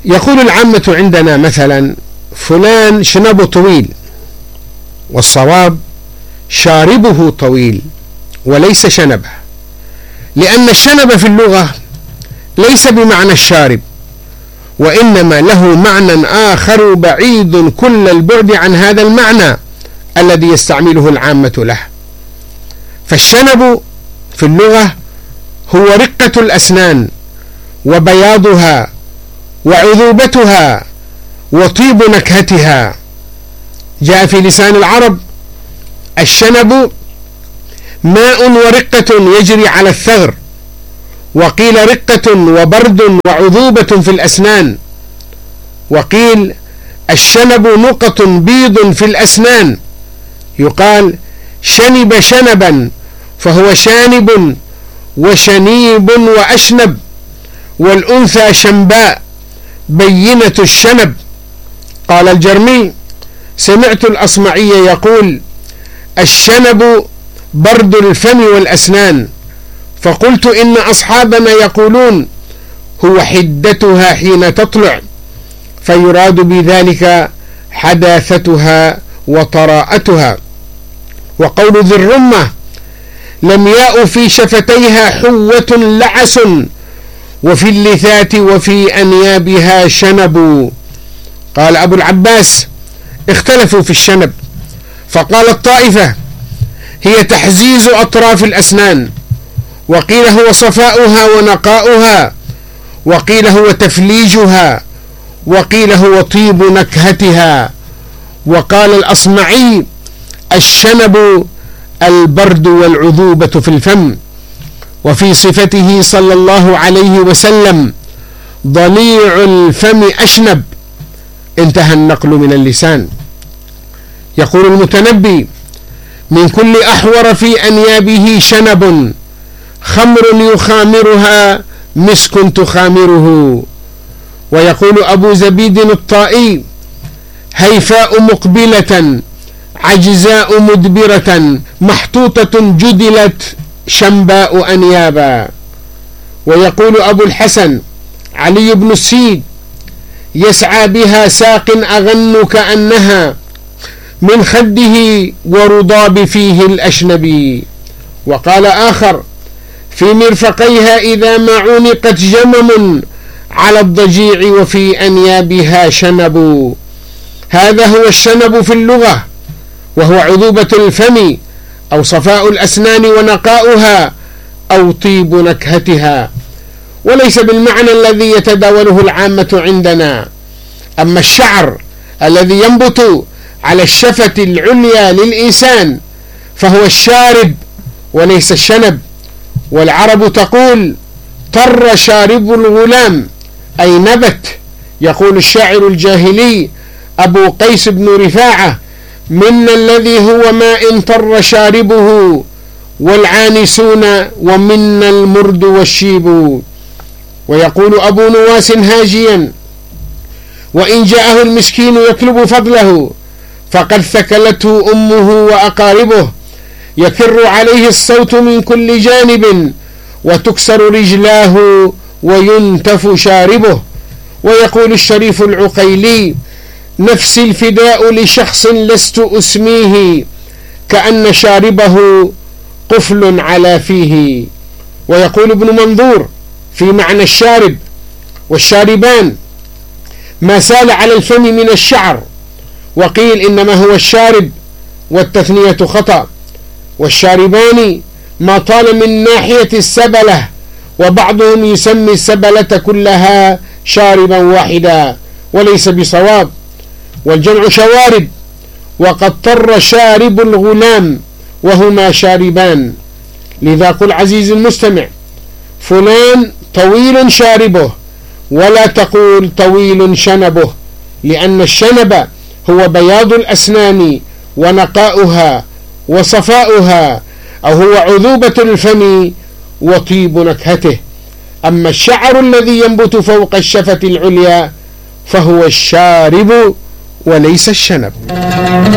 يقول العامة عندنا مثلا فلان شنبه طويل، والصواب شاربه طويل وليس شنبه، لأن الشنب في اللغة ليس بمعنى الشارب، وإنما له معنى آخر بعيد كل البعد عن هذا المعنى الذي يستعمله العامة له. فالشنب في اللغة هو رقة الأسنان وبياضها وعذوبتها وطيب نكهتها. جاء في لسان العرب الشنب ماء ورقة يجري على الثغر، وقيل رقة وبرد وعذوبة في الأسنان، وقيل الشنب نقط بيض في الأسنان، يقال شنب شنبا فهو شانب وشنيب وأشنب، والأنثى شنباء بينة الشنب. قال الجرمي سمعت الأصمعي يقول الشنب برد الفم والأسنان، فقلت إن أصحابنا يقولون هو حدتها حين تطلع، فيراد بذلك حداثتها وطراءتها. وقول ذي الرمة لم ياء في شفتيها حوة لعس، وفي اللثات وفي أنيابها شنب. قال أبو العباس اختلفوا في الشنب، فقال الطائفة هي تحزيز أطراف الأسنان، وقيل هو صفاؤها ونقاؤها، وقيل هو تفليجها، وقيل هو طيب نكهتها. وقال الأصمعي الشنب البرد والعذوبة في الفم. وفي صفته صلى الله عليه وسلم ضليع الفم أشنب. انتهى النقل من اللسان. يقول المتنبي من كل أحور في أنيابه شنب، خمر يخامرها مسك تخامره. ويقول أبو زبيد الطائي هيفاء مقبلة عجزاء مدبرة محطوطة جدلت شنباء أنيابا. ويقول أبو الحسن علي بن السيد يسعى بها ساق أغن كأنها من خده ورضاب فيه الأشنبي. وقال آخر في مرفقيها إذا ما عنقت جمم على الضجيع وفي أنيابها شنب. هذا هو الشنب في اللغة، وهو عذوبة الفم أو صفاء الأسنان ونقاؤها أو طيب نكهتها، وليس بالمعنى الذي يتداوله العامة عندنا. أما الشعر الذي ينبت على الشفة العليا للإنسان فهو الشارب وليس الشنب. والعرب تقول طر شارب الغلام أي نبت. يقول الشاعر الجاهلي أبو قيس بن رفاعة منا الذي هو ماء طر شاربه والعانسون ومنا المرد والشيب. ويقول أبو نواس هاجيا وإن جاءه المسكين يطلب فضله فقد ثكلته أمه وأقاربه، يكر عليه الصوت من كل جانب وتكسر رجلاه وينتف شاربه. ويقول الشريف العقيلي نفسي الفداء لشخص لست أسميه كأن شاربه قفل على فيه. ويقول ابن منظور في معنى الشارب والشاربان ما سال على الفم من الشعر، وقيل إنما هو الشارب والتثنية خطأ، والشاربان ما طال من ناحية السبلة، وبعضهم يسمي السبلة كلها شاربا واحدا وليس بصواب، والجمع شوارب. وقد طر شارب الغلام وهما شاربان. لذا قل عزيز المستمع فلان طويل شاربه، ولا تقول طويل شنبه، لأن الشنب هو بياض الأسنان ونقاؤها وصفاؤها، أو هو عذوبة الفم وطيب نكهته. أما الشعر الذي ينبت فوق الشفة العليا فهو الشارب وليس الشنب.